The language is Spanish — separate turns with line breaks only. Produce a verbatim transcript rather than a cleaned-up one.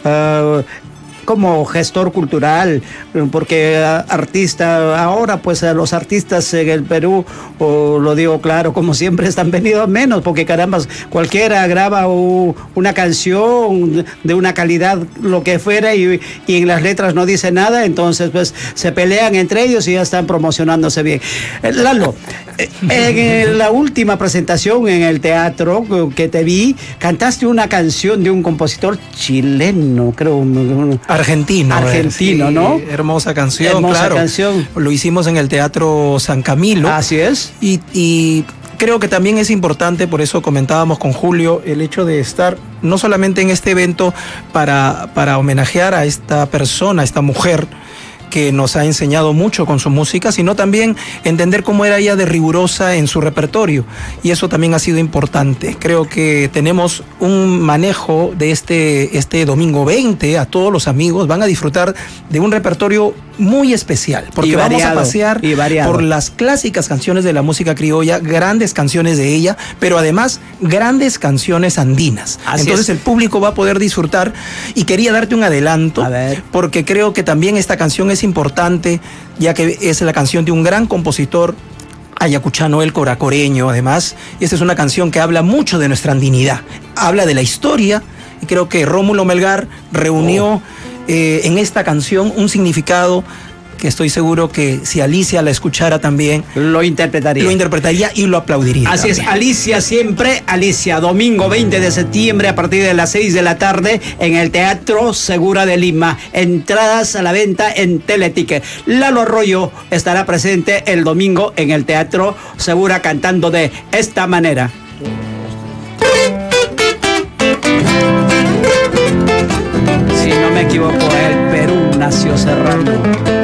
uh, como gestor cultural, porque artista, ahora pues los artistas en el Perú, o lo digo claro, como siempre están venidos menos, porque caramba, cualquiera graba u, una canción de una calidad, lo que fuera, y, y en las letras no dice nada, entonces pues se pelean entre ellos y ya están promocionándose bien. Lalo, en la última presentación en el teatro que te vi, cantaste una canción de un compositor chileno, creo.
Argentino.
Argentino,
sí,
¿no?
Hermosa canción,
hermosa
claro.
canción.
Lo hicimos en el Teatro San Camilo.
Así es.
Y, y creo que también es importante, por eso comentábamos con Julio, el hecho de estar no solamente en este evento para, para homenajear a esta persona, a esta mujer, que nos ha enseñado mucho con su música, sino también entender cómo era ella de rigurosa en su repertorio, y eso también ha sido importante. Creo que tenemos un manejo de este, este domingo veinte, a todos los amigos van a disfrutar de un repertorio muy especial, porque variado, vamos a pasear por las clásicas canciones de la música criolla, grandes canciones de ella, pero además grandes canciones andinas. Así Entonces es. El público va a poder disfrutar, y quería darte un adelanto, porque creo que también esta canción es importante, ya que es la canción de un gran compositor ayacuchano, el coracoreño, además, y esta es una canción que habla mucho de nuestra andinidad, habla de la historia, y creo que Rómulo Melgar reunió oh. eh, en esta canción un significado que estoy seguro que si Alicia la escuchara también
lo interpretaría.
Lo interpretaría y lo aplaudiría.
Así
también.
es, Alicia siempre, Alicia, domingo veinte de septiembre a partir de las seis de la tarde en el Teatro Segura de Lima. Entradas a la venta en Teleticket. Lalo Arroyo estará presente el domingo en el Teatro Segura cantando de esta manera. Si no me equivoco, el Perú nació cerrando.